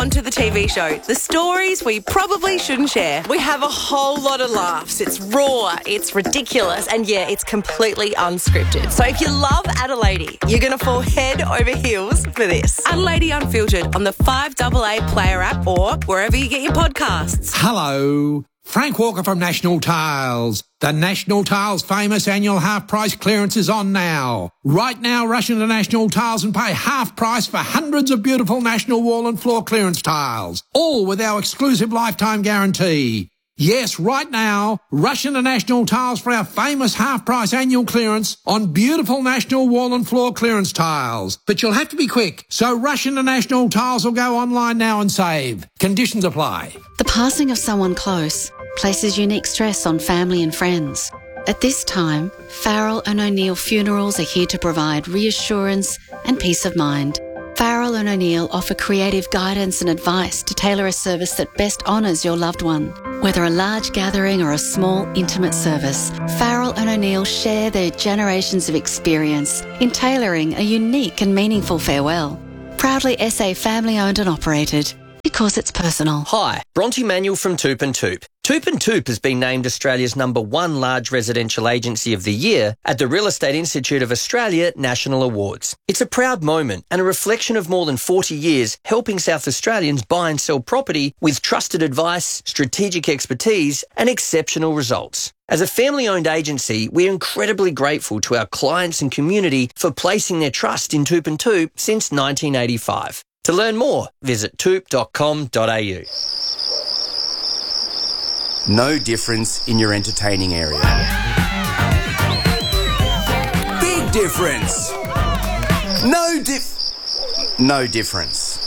onto the TV show. The stories we probably shouldn't share. We have a whole lot of laughs. It's raw, it's ridiculous, and yeah, it's completely unscripted. So if you love Adelaide, you're going to fall head over heels for this. Adelaide Unfiltered on the 5AA Player app or wherever you get your podcasts. Hello, Frank Walker from National Tiles. The National Tiles famous annual half-price clearance is on now. Right now, rush into National Tiles and pay half price for hundreds of beautiful National wall and floor clearance tiles, all with our exclusive lifetime guarantee. Yes, right now, rush into National Tiles for our famous half-price annual clearance on beautiful National wall and floor clearance tiles. But you'll have to be quick, so rush into National Tiles or go online now and save. Conditions apply. The passing of someone close places unique stress on family and friends. At this time, Farrell and O'Neill Funerals are here to provide reassurance and peace of mind. Farrell and O'Neill offer creative guidance and advice to tailor a service that best honours your loved one. Whether a large gathering or a small, intimate service, Farrell and O'Neill share their generations of experience in tailoring a unique and meaningful farewell. Proudly SA family-owned and operated, because it's personal. Hi, Bronte Manuel from Toop and Toop. Toop and Toop has been named Australia's #1 large residential agency of the year at the Real Estate Institute of Australia National Awards. It's a proud moment and a reflection of more than 40 years helping South Australians buy and sell property with trusted advice, strategic expertise and exceptional results. As a family-owned agency, we're incredibly grateful to our clients and community for placing their trust in Toop and Toop since 1985. To learn more, visit toop.com.au. No difference in your entertaining area. Big difference. No difference.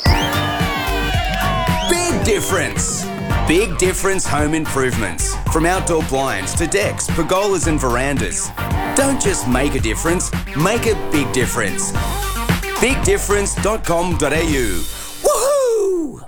Big difference. Big difference home improvements. From outdoor blinds to decks, pergolas and verandas. Don't just make a difference, make a big difference. BigDifference.com.au. Woohoo!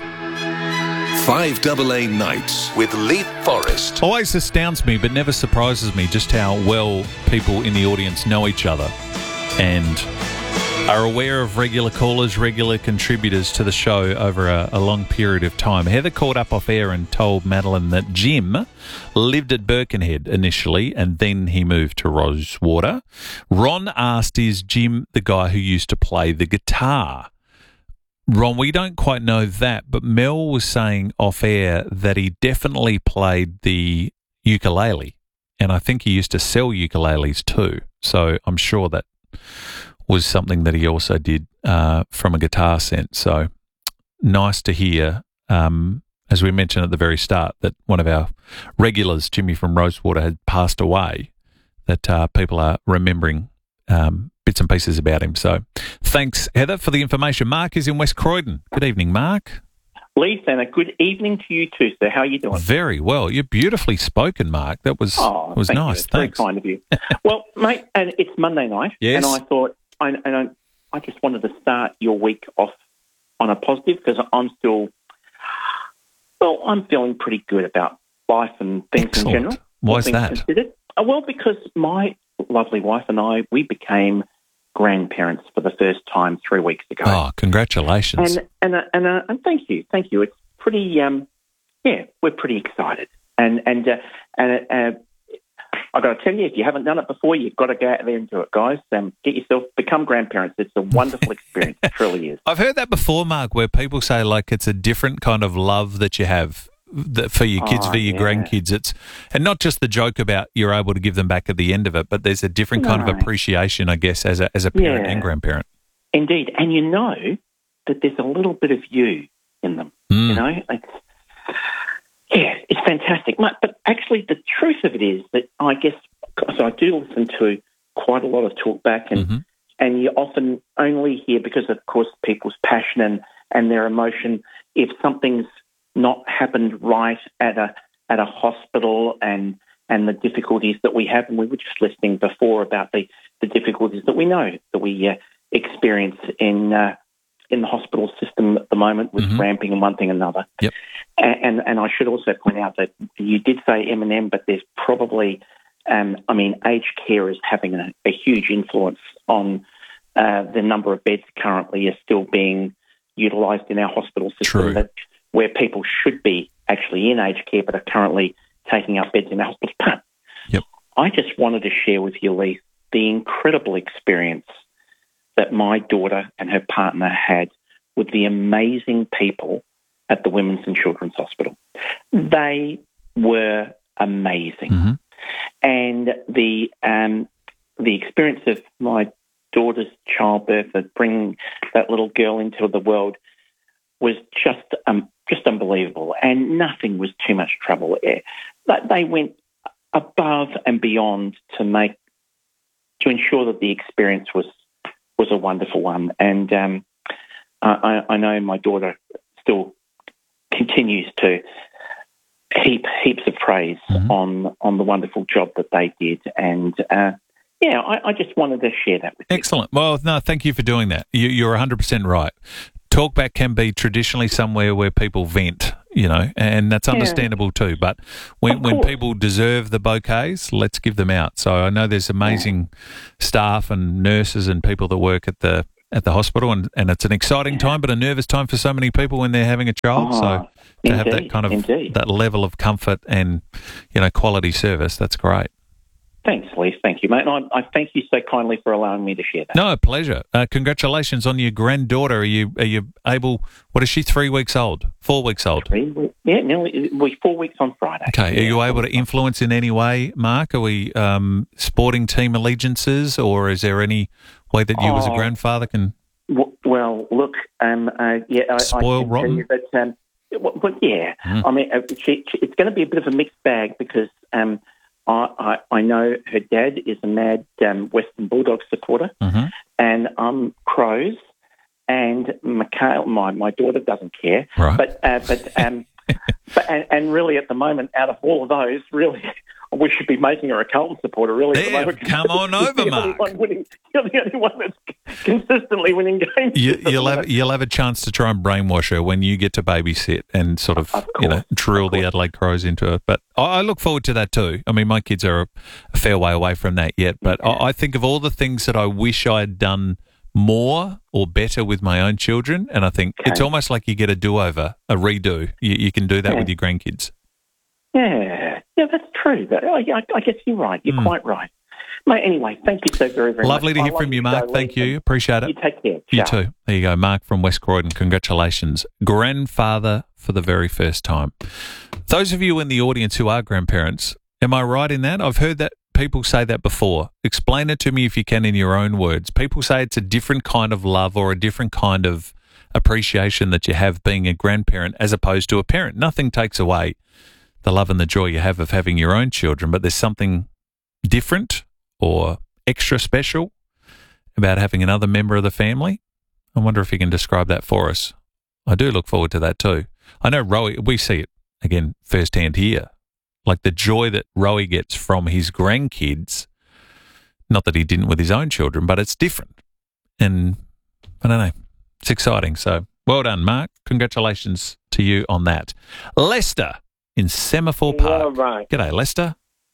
5AA Nights with Leith Forrest. Always astounds me, but never surprises me just how well people in the audience know each other and are aware of regular callers, regular contributors to the show over a long period of time. Heather called up off air and told Madeline that Jim lived at Birkenhead initially and then he moved to Rosewater. Ron asked, is Jim the guy who used to play the guitar? Ron, we don't quite know that, but Mel was saying off air that he definitely played the ukulele, and I think he used to sell ukuleles too. So I'm sure that was something that he also did from a guitar sense. So nice to hear, as we mentioned at the very start, that one of our regulars, Jimmy from Rosewater, had passed away, that people are remembering bits and pieces about him. So thanks, Heather, for the information. Mark is in West Croydon. Good evening, Mark. Leith, and a good evening to you too, sir. How are you doing? Very well. You're beautifully spoken, Mark. That was nice. You. It's Thanks. Very kind of you. Well, mate, and it's Monday night, yes. And I thought, I just wanted to start your week off on a positive because I'm feeling pretty good about life and things Excellent. in general. Why is that? Considered. Well, because my lovely wife and I, we became grandparents for the first time 3 weeks ago. Oh, congratulations. And thank you. It's pretty, we're pretty excited. And I've got to tell you, if you haven't done it before, you've got to go out there and do it, guys. Become grandparents. It's a wonderful experience. It truly is. I've heard that before, Mark, where people say like it's a different kind of love that you have for your kids, for your grandkids. And not just the joke about you're able to give them back at the end of it, but there's a different kind of appreciation, I guess, as a parent and grandparent. Indeed. And you know that there's a little bit of you in them. You know, it's fantastic. But actually, the truth of it is that I guess, so I do listen to quite a lot of talk back, and you often only hear, because of course people's passion and their emotion, if something's not happened right at a hospital and the difficulties that we have. And we were just listening before about the difficulties that we know that we experience in the hospital system at the moment with ramping and one thing and another. Yep. And I should also point out that you did say M&M, but there's probably, aged care is having a huge influence on the number of beds currently are still being utilised in our hospital system, that where people should be actually in aged care but are currently taking up beds in our hospitals. But I just wanted to share with you, Lee, the incredible experience that my daughter and her partner had with the amazing people at the Women's and Children's Hospital. They were amazing. Mm-hmm. And the experience of my daughter's childbirth, of bringing that little girl into the world, was just unbelievable. And nothing was too much trouble. They went above and beyond to ensure that the experience was a wonderful one. And I know my daughter still continues to heaps of praise on the wonderful job that they did. And I just wanted to share that with you. Excellent. Well, no, thank you for doing that. You're 100% right. Talkback can be traditionally somewhere where people vent, and that's understandable too. But when people deserve the bouquets, let's give them out. So I know there's amazing staff and nurses and people that work at the hospital, and it's an exciting time, but a nervous time for so many people when they're having a child. So to have that kind of that level of comfort and quality service, that's great. Thanks, Lee. Thank you, mate. And I thank you so kindly for allowing me to share that. No, pleasure. Congratulations on your granddaughter. Are you able? What is she? 3 weeks old? 4 weeks old? Nearly. We're 4 weeks on Friday. Okay. Are you able to influence in any way, Mark? Are we sporting team allegiances, or is there any way that you, as a grandfather, can? Well, look. Spoil rotten. I mean, it's going to be a bit of a mixed bag because. I know her dad is a mad Western Bulldogs supporter, and I'm Crows, and Mikhail, my daughter, doesn't care. Right. But really, at the moment, out of all of those, really, we should be making her a Carlton supporter. Really, there, come on over, Mark. You're the only one that's consistently winning games. You'll have a chance to try and brainwash her when you get to babysit and sort of drill the Adelaide Crows into her. But I look forward to that too. I mean, my kids are a fair way away from that yet, but I think of all the things that I wish I had done more or better with my own children, and I think it's almost like you get a do-over, a redo. You can do that with your grandkids. Yeah, that's true. I guess you're right. You're quite right. Mate, anyway, thank you so very, very much. Lovely to hear from you, Mark. Thank you. Appreciate it. You take care. You too. There you go. Mark from West Croydon. Congratulations. Grandfather for the very first time. Those of you in the audience who are grandparents, am I right in that? I've heard that people say that before. Explain it to me if you can in your own words. People say it's a different kind of love or a different kind of appreciation that you have being a grandparent as opposed to a parent. Nothing takes away the love and the joy you have of having your own children, but there's something different or extra special about having another member of the family. I wonder if you can describe that for us. I do look forward to that too. I know Rowie, we see it again firsthand here, like the joy that Rowie gets from his grandkids. Not that he didn't with his own children, but it's different. And I don't know, it's exciting. So well done, Mark. Congratulations to you on that. Lester in Semaphore Park. Right. G'day, Lester.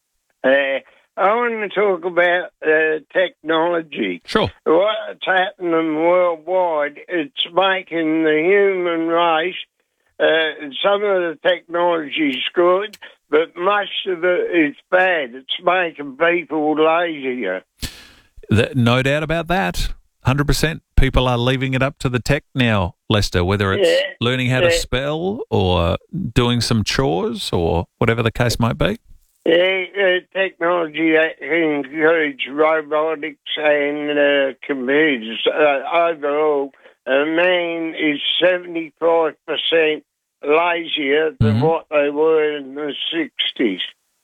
I want to talk about technology. Sure. What's happening worldwide, it's making the human race, some of the technology's good, but much of it is bad. It's making people lazier. No doubt about that. 100%. People are leaving it up to the tech now, Lester, whether it's learning how to spell or doing some chores or whatever the case might be. Technology that includes robotics and computers. Overall, a man is 75% lazier than what they were in the 60s.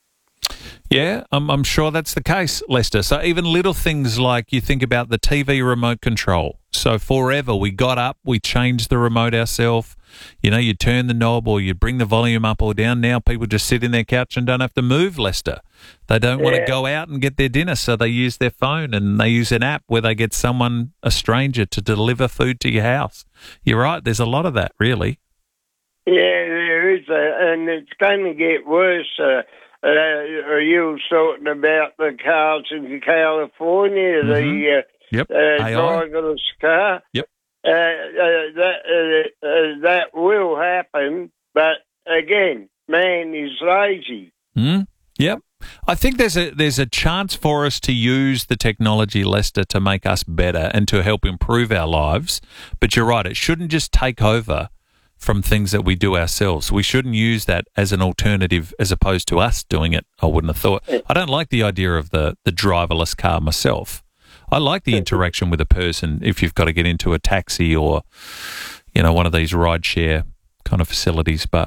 Yeah, I'm sure that's the case, Lester. So even little things like you think about the TV remote control. So forever we got up, we changed the remote ourselves. You turn the knob or you bring the volume up or down. Now people just sit in their couch and don't have to move, Lester. They don't want to go out and get their dinner, so they use their phone and they use an app where they get someone, a stranger, to deliver food to your house. You're right, there's a lot of that, really. Yeah, there is, and it's going to get worse. Are you talking about the cars in California, the driverless car? Yep. that will happen, but again, man is lazy. Yep. I think there's a chance for us to use the technology, Lester, to make us better and to help improve our lives. But you're right, it shouldn't just take over from things that we do ourselves. We shouldn't use that as an alternative as opposed to us doing it, I wouldn't have thought. I don't like the idea of the driverless car myself. I like the interaction with a person if you've got to get into a taxi or, one of these rideshare kind of facilities, but...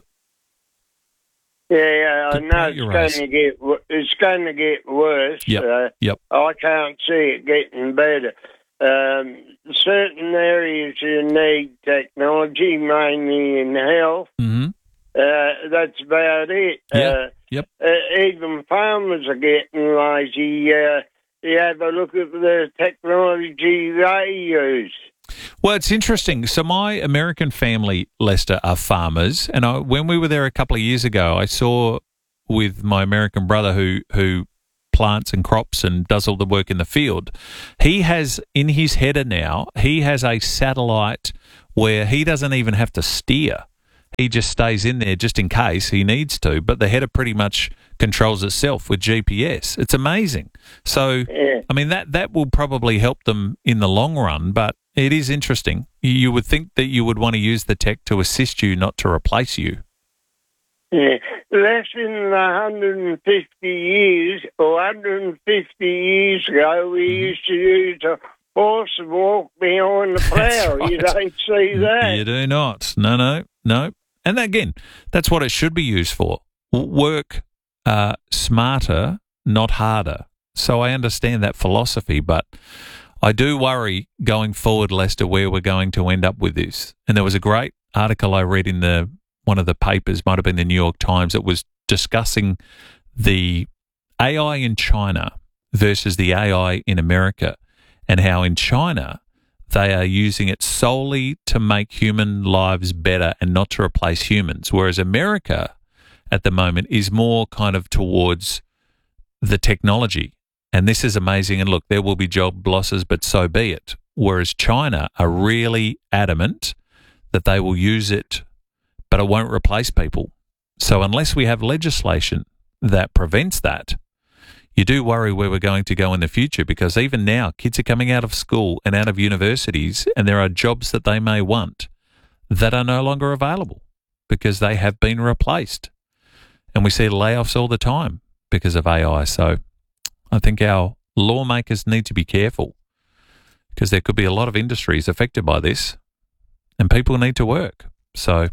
Yeah, I know it's going to get worse. Yep. I can't see it getting better. Certain areas you need technology, mainly in health. Mm-hmm. That's about it. Yep. Even farmers are getting lazy. You have a look at the technology they use. Well, it's interesting. So my American family, Lester, are farmers, and when we were there a couple of years ago, I saw with my American brother who plants and crops and does all the work in the field. He has in his header now, he has a satellite where he doesn't even have to steer. He just stays in there just in case he needs to, but the header pretty much controls itself with GPS. It's amazing. So, I mean, that will probably help them in the long run, but it is interesting. You would think that you would want to use the tech to assist you, not to replace you. Yeah. Less than 150 years ago, we used to use a horse and walk behind the plough. Right. You don't see that. You do not. No. And again, that's what it should be used for. Work smarter, not harder. So I understand that philosophy, but I do worry going forward, Lester, where we're going to end up with this. And there was a great article I read in one of the papers, might have been the New York Times, that was discussing the AI in China versus the AI in America, and how in China they are using it solely to make human lives better and not to replace humans, whereas America at the moment is more kind of towards the technology. And this is amazing. And look, there will be job losses, but so be it. Whereas China are really adamant that they will use it, but it won't replace people. So unless we have legislation that prevents that, you do worry where we're going to go in the future, because even now kids are coming out of school and out of universities, and there are jobs that they may want that are no longer available because they have been replaced. And we see layoffs all the time because of AI. So I think our lawmakers need to be careful, because there could be a lot of industries affected by this and people need to work. So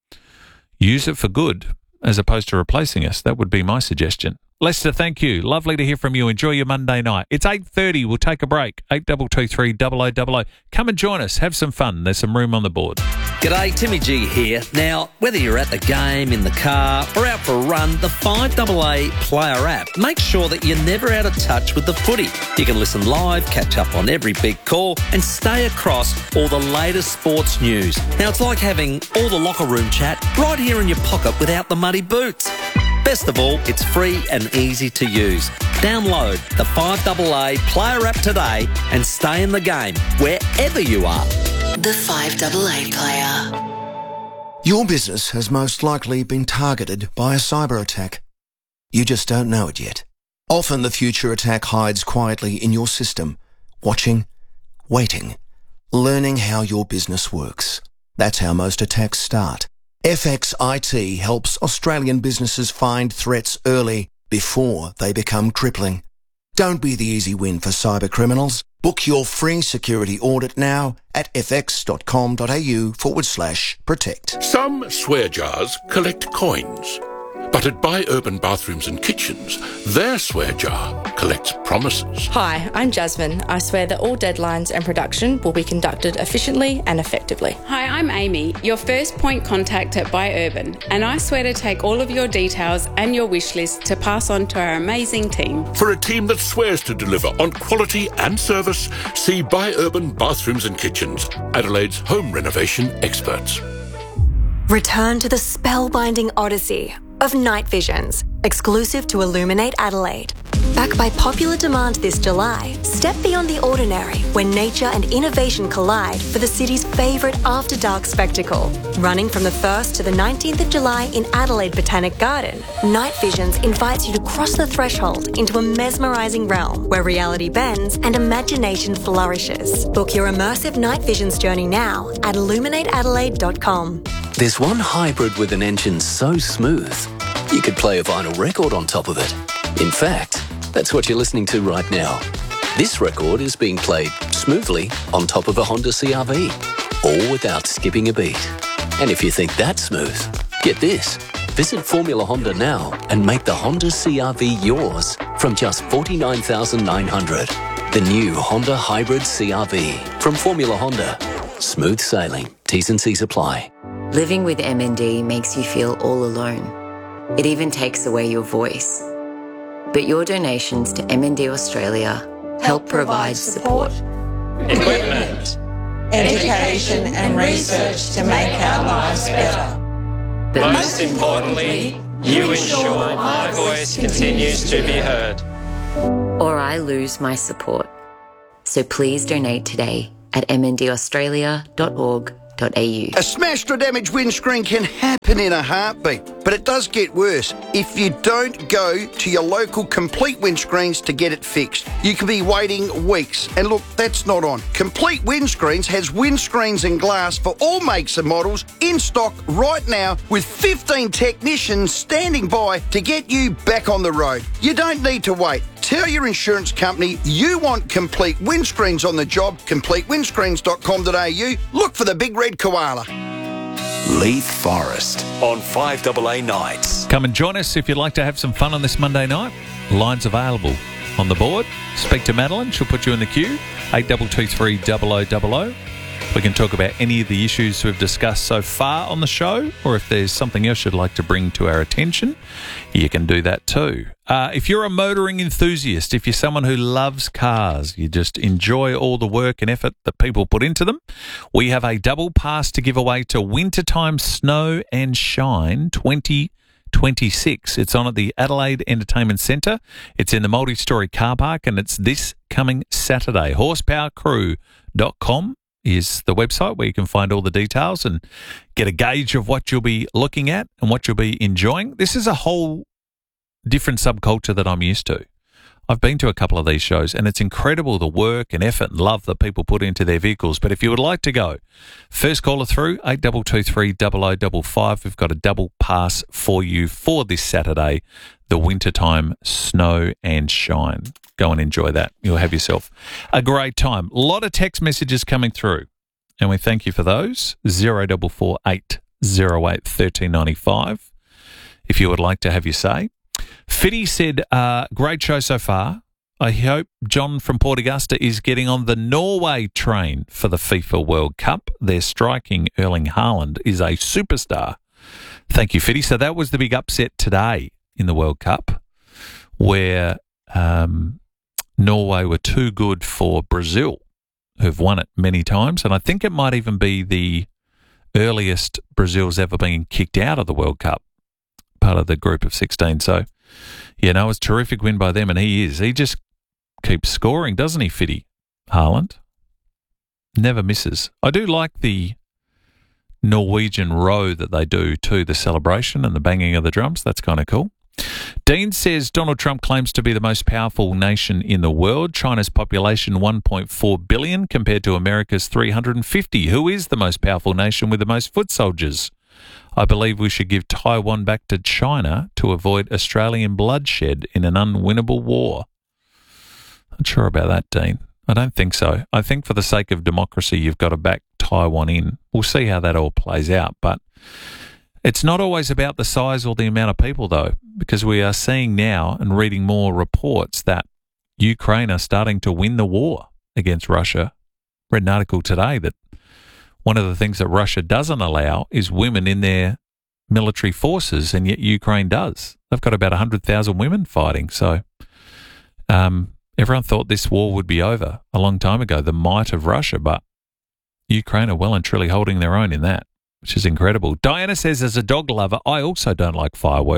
use it for good as opposed to replacing us. That would be my suggestion. Lester, thank you. Lovely to hear from you. Enjoy your Monday night. It's 8:30. We'll take a break. 8223 0000. Come and join us. Have some fun. There's some room on the board. G'day, Timmy G here. Now, whether you're at the game, in the car, or out for a run, the 5AA Player app makes sure that you're never out of touch with the footy. You can listen live, catch up on every big call, and stay across all the latest sports news. Now, it's like having all the locker room chat right here in your pocket without the muddy boots. Best of all, it's free and easy to use. Download the 5AA Player app today and stay in the game wherever you are. The 5AA Player. Your business has most likely been targeted by a cyber attack. You just don't know it yet. Often the future attack hides quietly in your system, watching, waiting, learning how your business works. That's how most attacks start. FXIT helps Australian businesses find threats early before they become crippling. Don't be the easy win for cyber criminals. Book your free security audit now at fx.com.au/protect. Some swear jars collect coins. But at Buy Urban Bathrooms and Kitchens, their swear jar collects promises. Hi, I'm Jasmine. I swear that all deadlines and production will be conducted efficiently and effectively. Hi, I'm Amy, your first point contact at Buy Urban, and I swear to take all of your details and your wish list to pass on to our amazing team. For a team that swears to deliver on quality and service, see Buy Urban Bathrooms and Kitchens, Adelaide's home renovation experts. Return to the spellbinding odyssey of Night Visions, exclusive to Illuminate Adelaide. Back by popular demand this July, step beyond the ordinary when nature and innovation collide for the city's favourite after-dark spectacle. Running from the 1st to the 19th of July in Adelaide Botanic Garden, Night Visions invites you to cross the threshold into a mesmerising realm where reality bends and imagination flourishes. Book your immersive Night Visions journey now at illuminateadelaide.com. There's one hybrid with an engine so smooth, you could play a vinyl record on top of it. In fact, that's what you're listening to right now. This record is being played smoothly on top of a Honda CR-V, all without skipping a beat. And if you think that's smooth, get this. Visit Formula Honda now and make the Honda CR-V yours from just $49,900. The new Honda Hybrid CR-V from Formula Honda. Smooth sailing. T's and C's apply. Living with MND makes you feel all alone. It even takes away your voice. But your donations to MND Australia help provide support, equipment, education and research to make our lives better. But most importantly, you ensure my voice continues to be heard. or I lose my support. So please donate today at mndaustralia.org.au. A smashed or damaged windscreen can happen in a heartbeat, but it does get worse if you don't go to your local Complete Windscreens to get it fixed. You can be waiting weeks, and look, that's not on. Complete Windscreens has windscreens and glass for all makes and models in stock right now, with 15 technicians standing by to get you back on the road. You don't need to wait. Tell your insurance company you want Complete Windscreens on the job. CompleteWindscreens.com.au. Look for the big red koala. Leith Forest on 5AA Nights. Come and join us if you'd like to have some fun on this Monday night. Lines available on the board. Speak to Madeline. She'll put you in the queue. 8223 0000. We can talk about any of the issues we've discussed so far on the show, or if there's something else you'd like to bring to our attention, you can do that too. If you're a motoring enthusiast, if you're someone who loves cars, you just enjoy all the work and effort that people put into them, we have a double pass to give away to Wintertime Snow and Shine 2026. It's on at the Adelaide Entertainment Centre. It's in the multi-storey car park, and it's this coming Saturday. Horsepowercrew.com is the website where you can find all the details and get a gauge of what you'll be looking at and what you'll be enjoying. This is a whole different subculture that I'm used to. I've been to a couple of these shows, and it's incredible the work and effort and love that people put into their vehicles. But if you would like to go, first caller through, 8223 0055. We've got a double pass for you for this Saturday, the Wintertime Snow and Shine. Go and enjoy that. You'll have yourself a great time. A lot of text messages coming through, and we thank you for those. 0448 08 1395 if you would like to have your say. Fitty said, great show so far. I hope John from Port Augusta is getting on the Norway train for the FIFA World Cup. Their striking Erling Haaland is a superstar. Thank you, Fitty. So that was the big upset today in the World Cup, where Norway were too good for Brazil, who've won it many times. And I think it might even be the earliest Brazil's ever been kicked out of the World Cup, part of the group of 16. So, you know, it's a terrific win by them, and he just keeps scoring, doesn't he, Fitty? Haaland never misses. I do like the Norwegian row that they do too, the celebration and the banging of the drums. That's kind of cool. Dean says Donald Trump claims to be the most powerful nation in the world. China's population 1.4 billion compared to America's 350. Who is the most powerful nation with the most foot soldiers? I believe we should give Taiwan back to China to avoid Australian bloodshed in an unwinnable war. Not sure about that, Dean. I don't think so. I think for the sake of democracy, you've got to back Taiwan in. We'll see how that all plays out, but it's not always about the size or the amount of people, though, because we are seeing now and reading more reports that Ukraine are starting to win the war against Russia. Read an article today that one of the things that Russia doesn't allow is women in their military forces, and yet Ukraine does. They've got about 100,000 women fighting. So everyone thought this war would be over a long time ago, the might of Russia, but Ukraine are well and truly holding their own in that, which is incredible. Diana says, as a dog lover, I also don't like fireworks.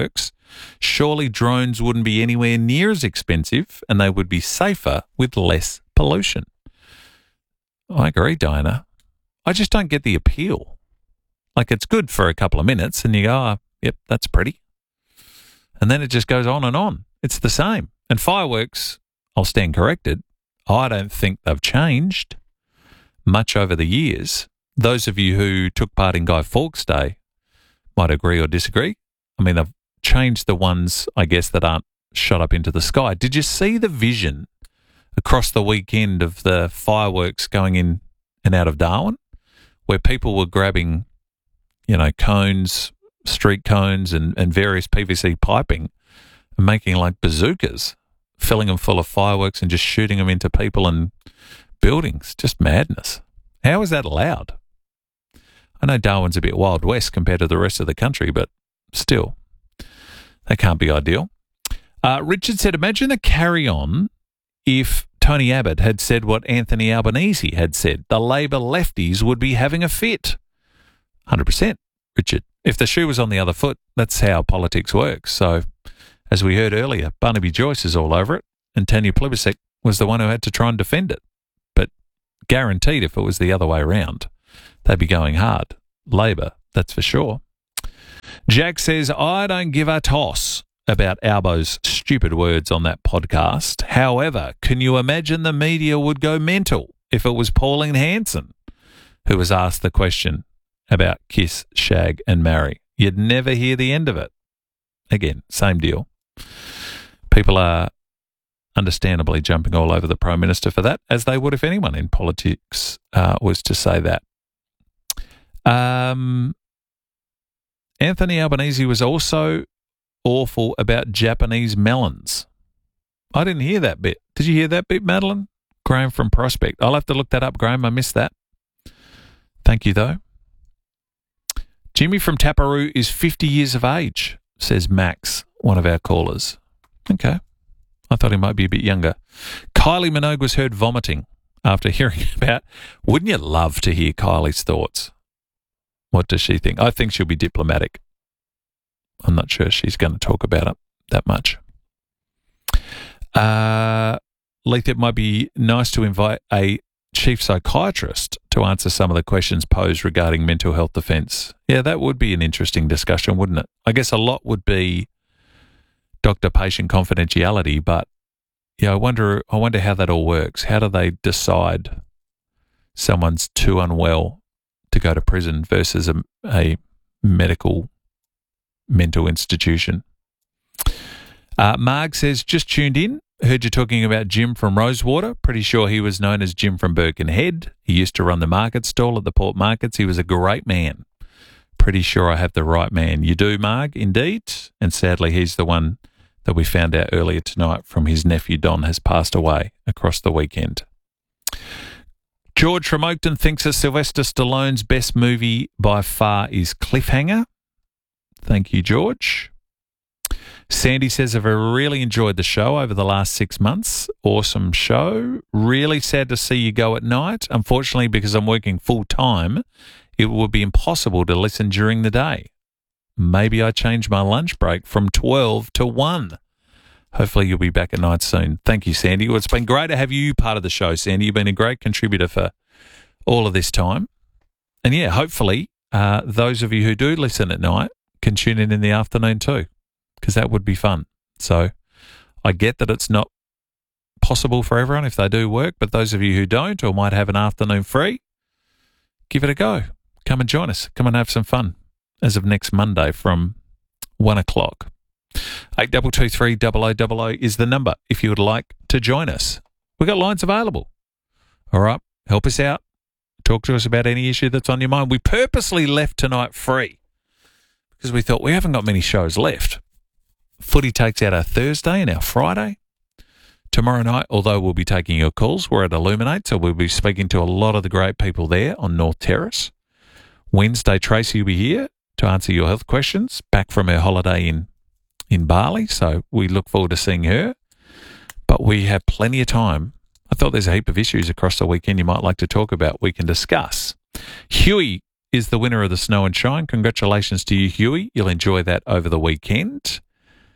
Surely drones wouldn't be anywhere near as expensive and they would be safer with less pollution. I agree, Diana. I just don't get the appeal. Like, it's good for a couple of minutes and you go, oh, yep, that's pretty. And then it just goes on and on. It's the same. And fireworks, I'll stand corrected, I don't think they've changed much over the years. Those of you who took part in Guy Fawkes Day might agree or disagree. I mean, they've changed the ones, I guess, that aren't shot up into the sky. Did you see the vision across the weekend of the fireworks going in and out of Darwin, where people were grabbing, you know, cones, street cones and various PVC piping and making like bazookas, filling them full of fireworks and just shooting them into people and buildings? Just madness. How is that allowed? I know Darwin's a bit Wild West compared to the rest of the country, but still, that can't be ideal. Richard said, imagine the carry-on if Tony Abbott had said what Anthony Albanese had said. The Labor lefties would be having a fit. 100%, Richard. If the shoe was on the other foot, that's how politics works. So, as we heard earlier, Barnaby Joyce is all over it, and Tanya Plibersek was the one who had to try and defend it. But guaranteed if it was the other way around, they'd be going hard. Labor, that's for sure. Jack says, I don't give a toss about Albo's stupid words on that podcast. However, can you imagine the media would go mental if it was Pauline Hanson who was asked the question about kiss, shag and marry? You'd never hear the end of it. Again, same deal. People are understandably jumping all over the Prime Minister for that, as they would if anyone in politics was to say that. Anthony Albanese was also awful about Japanese melons. I didn't hear that bit. Did you hear that bit, Madeline? Graham from Prospect. I'll have to look that up, Graham. I missed that. Thank you, though. Jimmy from Taparoo is 50 years of age, says Max, one of our callers. Okay. I thought he might be a bit younger. Kylie Minogue was heard vomiting after hearing about... Wouldn't you love to hear Kylie's thoughts? What does she think? I think she'll be diplomatic. I'm not sure she's going to talk about it that much. Leith, it might be nice to invite a chief psychiatrist to answer some of the questions posed regarding mental health defence. Yeah, that would be an interesting discussion, wouldn't it? I guess a lot would be doctor-patient confidentiality, but yeah, I wonder how that all works. How do they decide someone's too unwell to go to prison versus a medical mental institution? Marg says, just tuned in. Heard you talking about Jim from Rosewater. Pretty sure he was known as Jim from Birkenhead. He used to run the market stall at the Port Markets. He was a great man. Pretty sure I have the right man. You do, Marg, indeed. And sadly, he's the one that we found out earlier tonight from his nephew Don has passed away across the weekend. George from Oakton thinks that Sylvester Stallone's best movie by far is Cliffhanger. Thank you, George. Sandy says, I've really enjoyed the show over the last 6 months. Awesome show. Really sad to see you go at night. Unfortunately, because I'm working full time, it would be impossible to listen during the day. Maybe I change my lunch break from 12 to 1. Hopefully you'll be back at night soon. Thank you, Sandy. Well, it's been great to have you part of the show, Sandy. You've been a great contributor for all of this time. And yeah, hopefully those of you who do listen at night can tune in the afternoon too, because that would be fun. So I get that it's not possible for everyone if they do work, but those of you who don't or might have an afternoon free, give it a go. Come and join us. Come and have some fun as of next Monday from 1 o'clock. 8223 0000 is the number if you would like to join us. We've got lines available. All right, help us out. Talk to us about any issue that's on your mind. We purposely left tonight free because we thought we haven't got many shows left. Footy takes out our Thursday and our Friday. Tomorrow night, although we'll be taking your calls, we're at Illuminate, so we'll be speaking to a lot of the great people there on North Terrace. Wednesday, Tracy will be here to answer your health questions, back from her holiday in Bali, so we look forward to seeing her. But we have plenty of time. I thought there's a heap of issues across the weekend you might like to talk about. We can discuss. Huey is the winner of the Snow and Shine. Congratulations to you, Huey. You'll enjoy that over the weekend.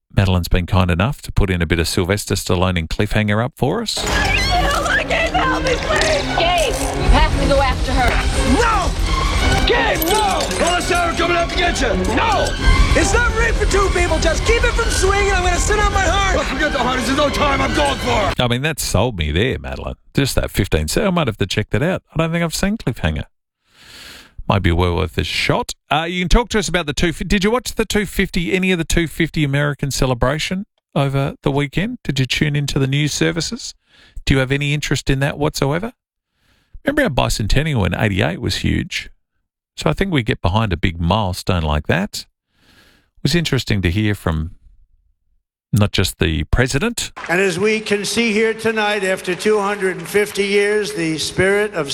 Madeline's been kind enough to put in a bit of Sylvester Stallone in Cliffhanger up for us. Gabe, help me, please! Gabe, you have to go after her. No! Gabe, no! Call Sarah coming up to get you. No! It's not right for two people. Just keep it from swinging. I'm going to sit on my heart. Well, forget the heart. There's no time. I'm going for it. I mean, that sold me there, Madeline. Just that 15 seconds. I might have to check that out. I don't think I've seen Cliffhanger. Might be well worth a shot. You can talk to us about the 250. Did you watch the 250, any of the 250 American celebration over the weekend? Did you tune into the news services? Do you have any interest in that whatsoever? Remember our bicentennial in 88 was huge. So I think we get behind a big milestone like that. It was interesting to hear from not just the president. And as we can see here tonight, after 250 years, the spirit of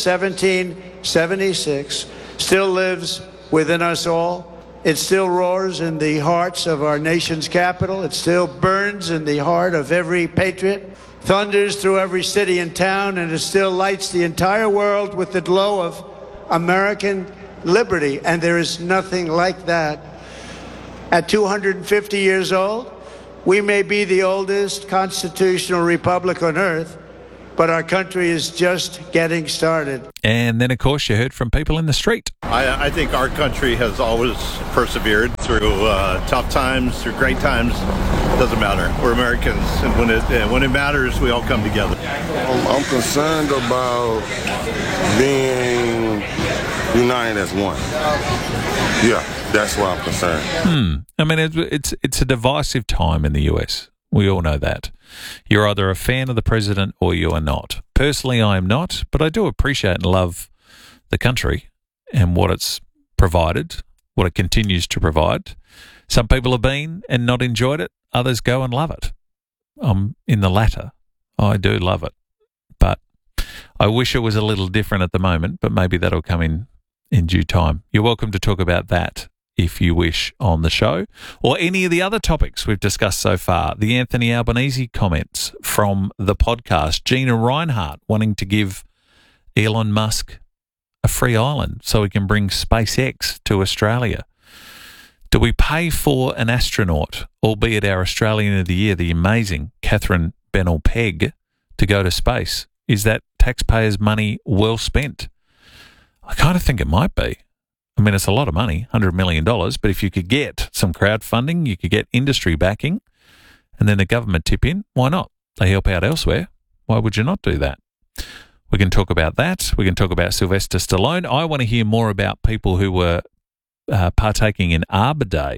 1776 still lives within us all. It still roars in the hearts of our nation's capital. It still burns in the heart of every patriot, thunders through every city and town, and it still lights the entire world with the glow of American liberty. And there is nothing like that. At 250 years old, we may be the oldest constitutional republic on earth, but our country is just getting started. And then, of course, you heard from people in the street. I think our country has always persevered through tough times, through great times. Doesn't matter. We're Americans, and when it matters, we all come together. I'm concerned about being united as one. Yeah, that's why I'm concerned. I mean, it's a divisive time in the US. We all know that. You're either a fan of the president or you are not. Personally, I am not, but I do appreciate and love the country and what it's provided, what it continues to provide. Some people have been and not enjoyed it. Others go and love it. I'm in the latter. I do love it. But I wish it was a little different at the moment, but maybe that'll come in due time. You're welcome to talk about that if you wish on the show, or any of the other topics we've discussed so far. The Anthony Albanese comments from the podcast, Gina Reinhart wanting to give Elon Musk a free island so he can bring SpaceX to Australia. Do we pay for an astronaut, albeit our Australian of the Year, the amazing Catherine Bennell-Pegg, to go to space? Is that taxpayers' money well spent? I kind of think it might be. I mean, it's a lot of money, $100 million, but if you could get some crowdfunding, you could get industry backing, and then the government tip in, why not? They help out elsewhere. Why would you not do that? We can talk about that. We can talk about Sylvester Stallone. I want to hear more about people who were partaking in Arbor Day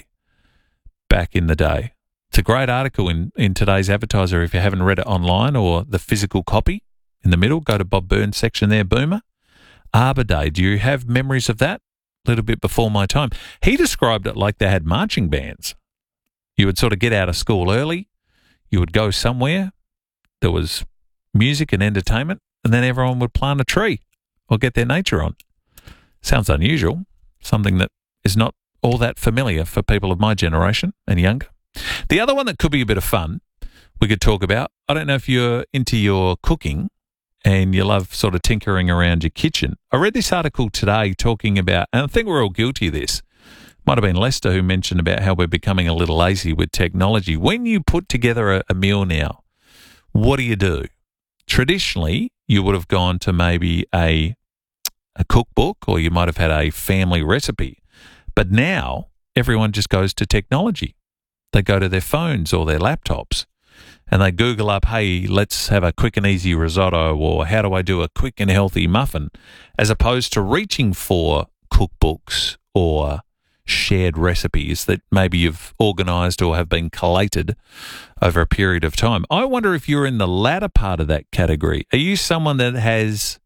back in the day. It's a great article in today's Advertiser if you haven't read it online, or the physical copy in the middle. Go to Bob Burns' section there, Boomer. Arbor Day. Do you have memories of that? A little bit before my time. He described it like they had marching bands. You would sort of get out of school early, you would go somewhere, there was music and entertainment, and then everyone would plant a tree or get their nature on. Sounds unusual, something that is not all that familiar for people of my generation and younger. The other one that could be a bit of fun we could talk about, I don't know if you're into your cooking and you love sort of tinkering around your kitchen. I read this article today talking about, and I think we're all guilty of this, might have been Lester who mentioned about how we're becoming a little lazy with technology. When you put together a meal now, what do? Traditionally, you would have gone to maybe a cookbook, or you might have had a family recipe. But now, everyone just goes to technology. They go to their phones or their laptops, and they Google up, hey, let's have a quick and easy risotto, or how do I do a quick and healthy muffin, as opposed to reaching for cookbooks or shared recipes that maybe you've organised or have been collated over a period of time. I wonder if you're in the latter part of that category. Are you someone that has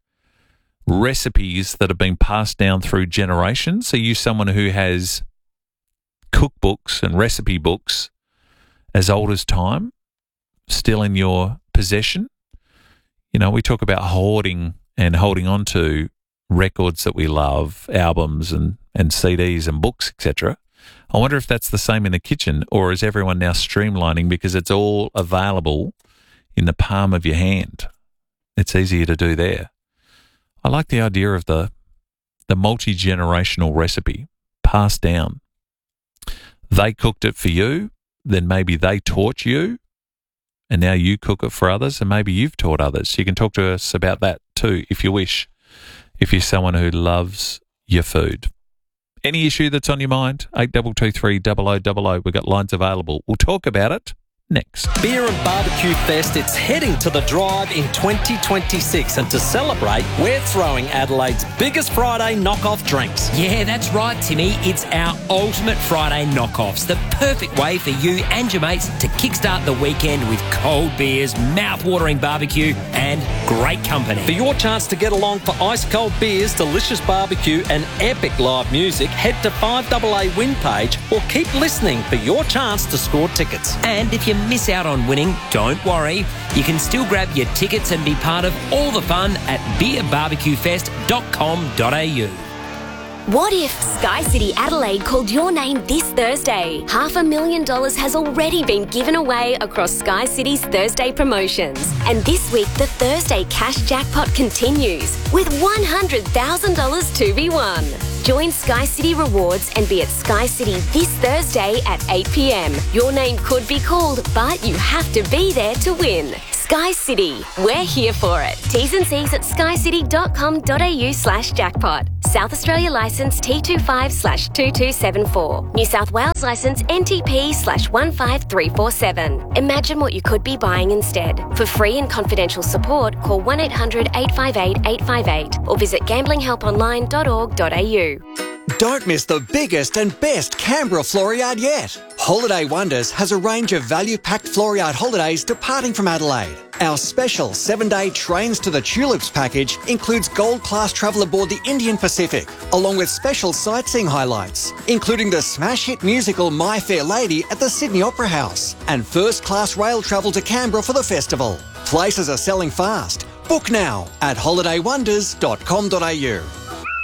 recipes that have been passed down through generations? Are you someone who has cookbooks and recipe books as old as time still in your possession? You know, we talk about hoarding and holding on to records that we love, albums and CDs and books, etc. I wonder if that's the same in the kitchen, or is everyone now streamlining because it's all available in the palm of your hand? It's easier to do there. I like the idea of the multi-generational recipe passed down. They cooked it for you. then maybe they taught you and now you cook it for others, and maybe you've taught others. You can talk to us about that too, if you wish, if you're someone who loves your food. Any issue that's on your mind, 8223 0000. We've got lines available. We'll talk about it next. Beer and Barbecue Fest, it's heading to the Drive in 2026, and to celebrate, we're throwing Adelaide's biggest Friday knockoff drinks. Yeah, that's right, Timmy. It's our ultimate Friday knockoffs, the perfect way for you and your mates to kickstart the weekend with cold beers, mouth-watering barbecue and great company. For your chance to get along for ice-cold beers, delicious barbecue and epic live music, head to 5AA Win page or keep listening for your chance to score tickets. And if you miss out on winning, don't worry. You can still grab your tickets and be part of all the fun at beerbarbecuefest.com.au. What if Sky City Adelaide called your name this Thursday? $500,000 has already been given away across Sky City's Thursday promotions. And this week, the Thursday cash jackpot continues with $100,000 to be won. Join Sky City Rewards and be at Sky City this Thursday at 8 p.m. Your name could be called, but you have to be there to win. Sky City, we're here for it. T's and C's at skycity.com.au/jackpot. South Australia licence T25/2274. New South Wales licence NTP/15347. Imagine what you could be buying instead. For free and confidential support, call 1-800-858-858 or visit gamblinghelponline.org.au. Don't miss the biggest and best Canberra floor yard yet. Holiday Wonders has a range of value-packed floor yard holidays departing from Adelaide. Our special 7-day Trains to the Tulips package includes gold-class travel aboard the Indian Pacific, along with special sightseeing highlights, including the smash hit musical My Fair Lady at the Sydney Opera House, and first-class rail travel to Canberra for the festival. Places are selling fast. Book now at holidaywonders.com.au.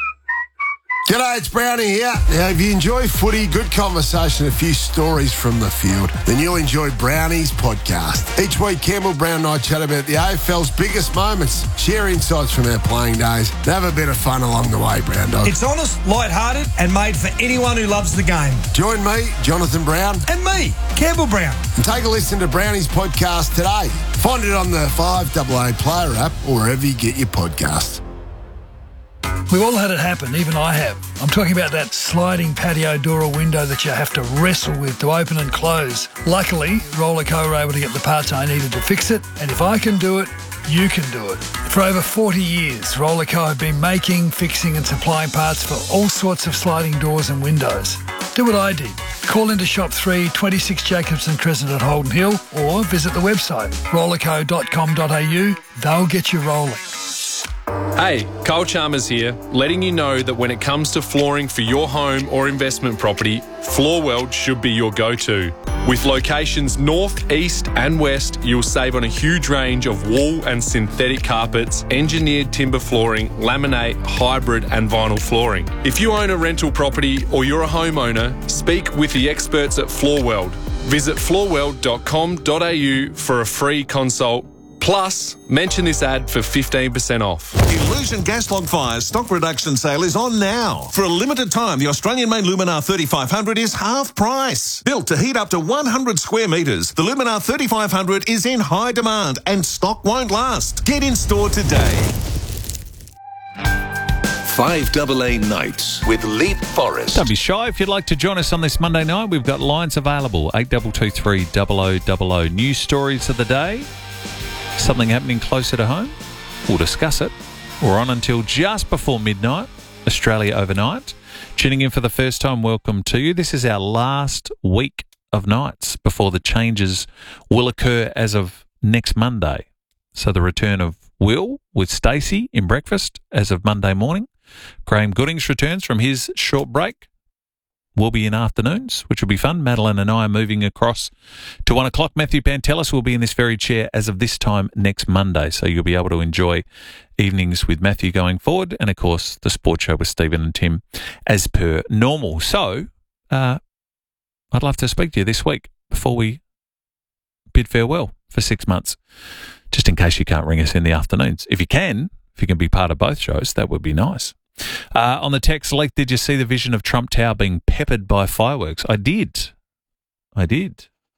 G'day, it's Brownie here. Now, if you enjoy footy, good conversation, a few stories from the field, then you'll enjoy Brownie's podcast. Each week, Campbell Brown and I chat about the AFL's biggest moments, share insights from our playing days, and have a bit of fun along the way, Brown Dog. It's honest, light-hearted, and made for anyone who loves the game. Join me, Jonathan Brown. And me, Campbell Brown. And take a listen to Brownie's podcast today. Find it on the 5AA Player app or wherever you get your podcasts. We've all had it happen, even I have. I'm talking about that sliding patio door or window that you have to wrestle with to open and close. Luckily, Roller Co were able to get the parts I needed to fix it, and if I can do it, you can do it. For over 40 years, Roller Co have been making, fixing and supplying parts for all sorts of sliding doors and windows. Do what I did. Call into Shop 3, 26 Jacobson Crescent at Holden Hill, or visit the website, rollerco.com.au. They'll get you rolling. Hey, Cole Chalmers here, letting you know that when it comes to flooring for your home or investment property, Floorworld should be your go-to. With locations north, east and west, you'll save on a huge range of wool and synthetic carpets, engineered timber flooring, laminate, hybrid and vinyl flooring. If you own a rental property or you're a homeowner, speak with the experts at Floorworld. Visit floorworld.com.au for a free consult. Plus, mention this ad for 15% off. Illusion Gas Log Fire's stock reduction sale is on now. For a limited time, the Australian-made Luminar 3500 is half price. Built to heat up to 100 square metres, the Luminar 3500 is in high demand and stock won't last. Get in store today. 5AA Nights with Leith Forrest. Don't be shy if you'd like to join us on this Monday night. We've got lines available, 8223 0000. News stories of the day. Something happening closer to home? We'll discuss it. We're on until just before midnight, Australia Overnight. Tuning in for the first time, welcome to you. This is our last week of nights before the changes will occur as of next Monday. So the return of Will with Stacey in breakfast as of Monday morning. Graham Goodings returns from his short break. We'll be in afternoons, which will be fun. Madeline and I are moving across to 1 o'clock. Matthew Pantelis will be in this very chair as of this time next Monday. So you'll be able to enjoy evenings with Matthew going forward. And, of course, the sports show with Stephen and Tim as per normal. So I'd love to speak to you this week before we bid farewell for 6 months, just in case you can't ring us in the afternoons. If you can be part of both shows, that would be nice. On the text, Leith, did you see the vision of Trump Tower being peppered by fireworks? I did.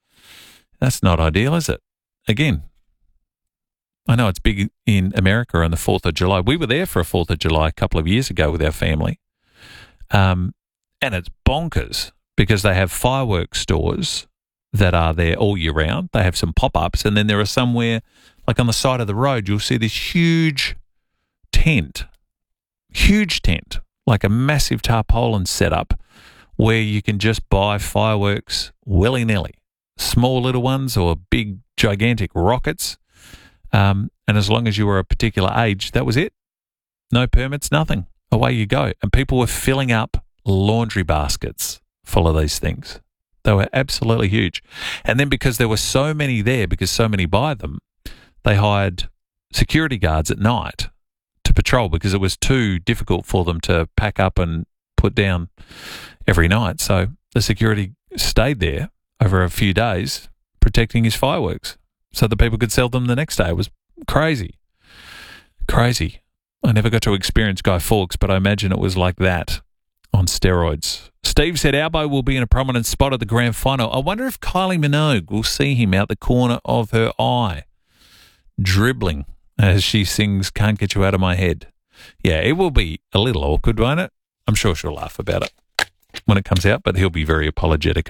That's not ideal, is it? Again, I know it's big in America on the 4th of July. We were there for a 4th of July a couple of years ago with our family. And it's bonkers because they have fireworks stores that are there all year round. They have some pop-ups, and then there are somewhere, like on the side of the road, you'll see this huge tent, like a massive tarpaulin setup where you can just buy fireworks willy-nilly, small little ones or big, gigantic rockets. And as long as you were a particular age, that was it. No permits, nothing. Away you go. And people were filling up laundry baskets full of these things. They were absolutely huge. And then because there were so many there, because so many buy them, they hired security guards at night to patrol because it was too difficult for them to pack up and put down every night. So the security stayed there over a few days protecting his fireworks so that people could sell them the next day. It was crazy. Crazy. I never got to experience Guy Fawkes, but I imagine it was like that on steroids. Steve said Albo will be in a prominent spot at the grand final. I wonder if Kylie Minogue will see him out the corner of her eye, dribbling as she sings Can't Get You Out of My Head. Yeah, it will be a little awkward, won't it? I'm sure she'll laugh about it when it comes out, but he'll be very apologetic.